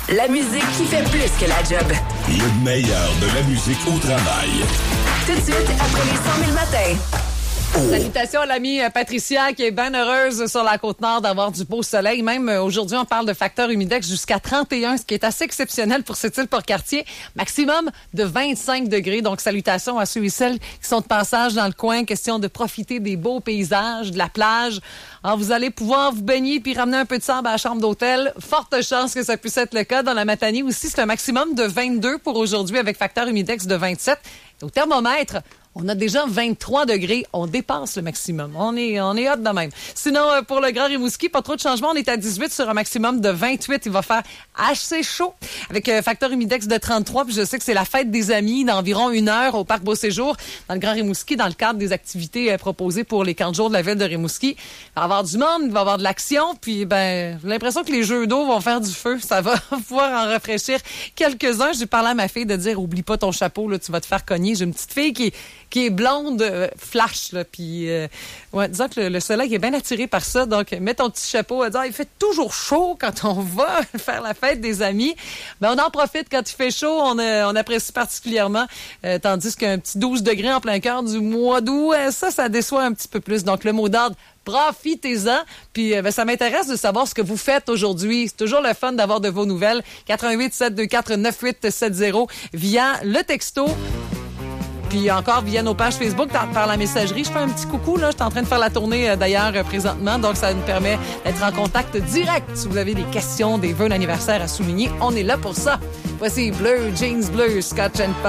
La musique qui fait plus que la job. Le meilleur de la musique au travail. Tout de suite, après les 100 000 matins. Salutations à l'amie Patricia qui est bien heureuse sur la Côte-Nord d'avoir du beau soleil. Même aujourd'hui, on parle de facteur humidex jusqu'à 31, ce qui est assez exceptionnel pour cette île Port-Cartier. Maximum de 25 degrés. Donc, salutations à ceux et celles qui sont de passage dans le coin. Question de profiter des beaux paysages, de la plage. Alors, vous allez pouvoir vous baigner puis ramener un peu de sable à la chambre d'hôtel. Forte chance que ça puisse être le cas. Dans la Matanie aussi, c'est un maximum de 22 pour aujourd'hui avec facteur humidex de 27. Au thermomètre, on a déjà 23 degrés. On dépasse le maximum. On est hot de même. Sinon, pour le Grand Rimouski, pas trop de changement. On est à 18 sur un maximum de 28. Il va faire assez chaud avec facteur humidex de 33. Puis je sais que c'est la fête des amis d'environ 1 heure au Parc Beau-Séjour dans le Grand Rimouski dans le cadre des activités proposées pour les camps de jour de la ville de Rimouski. Il va y avoir du monde, il va y avoir de l'action. Puis, j'ai l'impression que les jeux d'eau vont faire du feu. Ça va pouvoir en rafraîchir quelques-uns. J'ai parlé à ma fille de dire, oublie pas ton chapeau, là, tu vas te faire cogner. J'ai une petite fille qui est blonde, flash, là, puis disons que le soleil est bien attiré par ça, donc mets ton petit chapeau, il fait toujours chaud quand on va faire la fête des amis, on en profite quand il fait chaud, on apprécie particulièrement, tandis qu'un petit 12 degrés en plein cœur du mois d'août, ça déçoit un petit peu plus, donc le mot d'ordre, profitez-en. Puis ça m'intéresse de savoir ce que vous faites aujourd'hui. C'est toujours le fun d'avoir de vos nouvelles. 88 724 9870 via le texto. Puis encore via nos pages Facebook, par la messagerie. Je fais un petit coucou, là. Je suis en train de faire la tournée, d'ailleurs, présentement. Donc, ça nous permet d'être en contact direct. Si vous avez des questions, des vœux d'anniversaire à souligner, on est là pour ça. Voici Bleu, Jeans Bleu, Scotch & Pop.